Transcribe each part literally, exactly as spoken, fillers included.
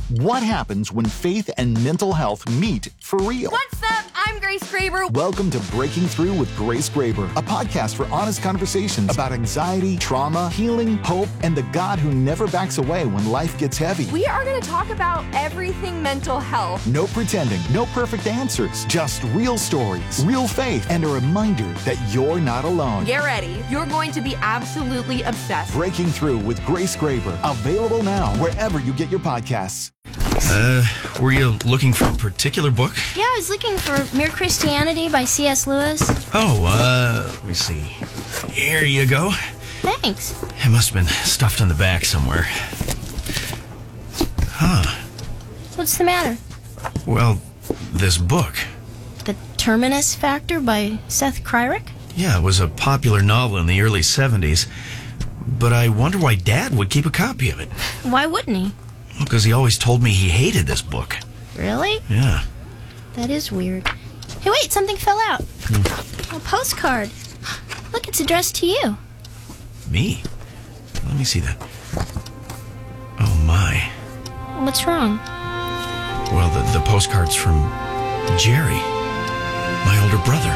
What happens when faith and mental health meet for real? What's up? I'm Grace Graber. Welcome to Breaking Through with Grace Graber, a podcast for honest conversations about anxiety, trauma, healing, hope, and the God who never backs away when life gets heavy. We are going to talk about everything mental health. No pretending, no perfect answers, just real stories, real faith, and a reminder that you're not alone. Get ready. You're going to be absolutely obsessed. Breaking Through with Grace Graber, available now wherever you get your podcasts. Uh, were you looking for a particular book? Yeah, I was looking for Mere Christianity by C S Lewis. Oh, uh, let me see. Here you go. Thanks. It must have been stuffed on the back somewhere. Huh. What's the matter? Well, this book. The Terminus Factor by Seth Kreirik? Yeah, it was a popular novel in the early seventies. But I wonder why Dad would keep a copy of it. Why wouldn't he? Because he always told me he hated this book. Really? Yeah. That is weird. Hey, wait, something fell out. Hmm. A postcard. Look, it's addressed to you. Me? Let me see that. Oh, my. What's wrong? Well, the, the postcard's from Jerry, my older brother.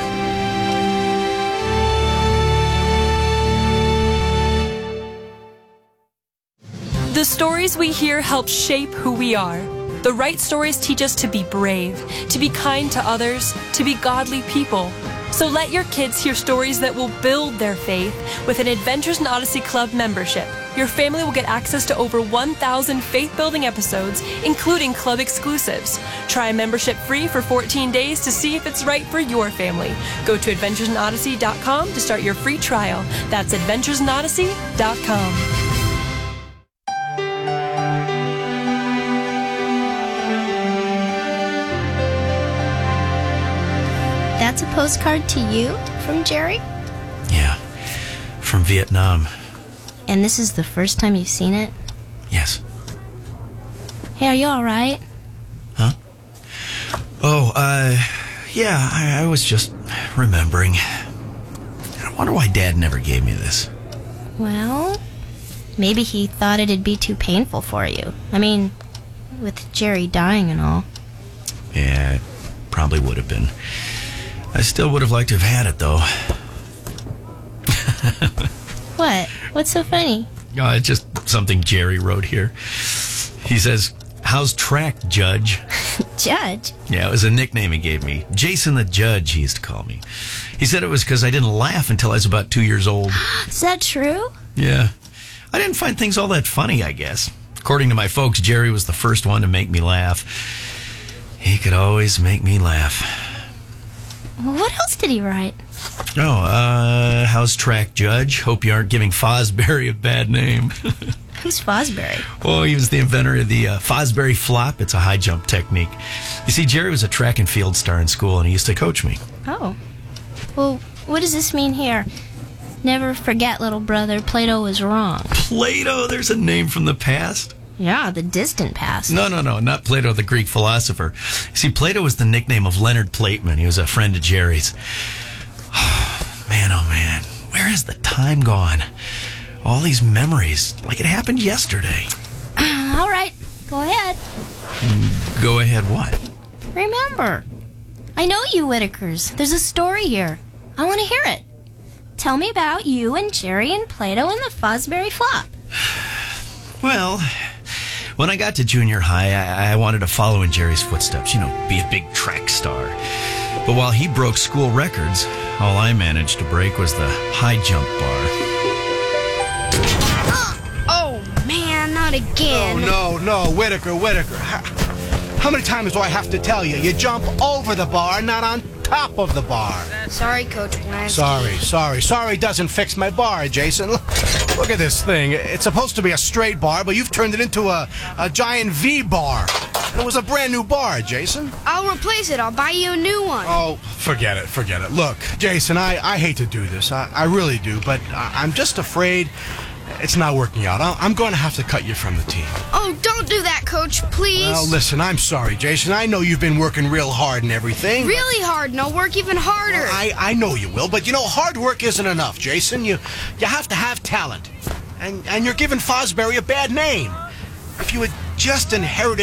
The stories we hear help shape who we are. The right stories teach us to be brave, to be kind to others, to be godly people. So let your kids hear stories that will build their faith with an Adventures in Odyssey Club membership. Your family will get access to over one thousand faith-building episodes, including club exclusives. Try a membership free for fourteen days to see if it's right for your family. Go to adventures in odyssey dot com to start your free trial. That's adventures in odyssey dot com. That's a postcard to you from Jerry? Yeah, from Vietnam. And this is the first time you've seen it? Yes. Hey, are you all right? Huh? Oh, uh, yeah, I, I was just remembering. I wonder why Dad never gave me this. Well, maybe he thought it'd be too painful for you. I mean, with Jerry dying and all. Yeah, it probably would have been. I still would have liked to have had it, though. What? What's so funny? Uh, it's just something Jerry wrote here. He says, "How's track, Judge?" Judge? Yeah, it was a nickname he gave me. Jason the Judge, he used to call me. He said it was because I didn't laugh until I was about two years old. Is that true? Yeah. I didn't find things all that funny, I guess. According to my folks, Jerry was the first one to make me laugh. He could always make me laugh. What else did he write? Oh, uh, how's track, Judge? Hope you aren't giving Fosbury a bad name. Who's Fosbury? Oh, he was the inventor of the uh, Fosbury flop. It's a high jump technique. You see, Jerry was a track and field star in school, and he used to coach me. Oh. Well, what does this mean here? Never forget, little brother, Plato was wrong. Plato? There's a name from the past? Yeah, the distant past. No, no, no, not Plato, the Greek philosopher. See, Plato was the nickname of Leonard Plateman. He was a friend of Jerry's. Man, oh man, where has the time gone? All these memories, like it happened yesterday. All right, go ahead. Go ahead, what? Remember. I know you Whitakers. There's a story here. I want to hear it. Tell me about you and Jerry and Plato and the Fosbury flop. Well, when I got to junior high, I, I wanted to follow in Jerry's footsteps, you know, be a big track star. But while he broke school records, all I managed to break was the high jump bar. Oh, man, not again. Oh, no, no, Whitaker, Whitaker. How, how many times do I have to tell you? You jump over the bar, not on top of the bar. Sorry, Coach Blansky. Sorry, sorry. Sorry doesn't fix my bar, Jason. Look, look at this thing. It's supposed to be a straight bar, but you've turned it into a, a giant V bar. And it was a brand new bar, Jason. I'll replace it. I'll buy you a new one. Oh, forget it, forget it. Look, Jason, I, I hate to do this. I, I really do, but I, I'm just afraid it's not working out. I, I'm going to have to cut you from the team. Oh, don't do that, Coach, please. Well, listen, I'm sorry, Jason. I know you've been working real hard and everything. Really hard, and I'll work even harder. Well, I, I know you will, but you know, hard work isn't enough, Jason. You you have to have talent. And, and you're giving Fosbury a bad name. If you had just inherited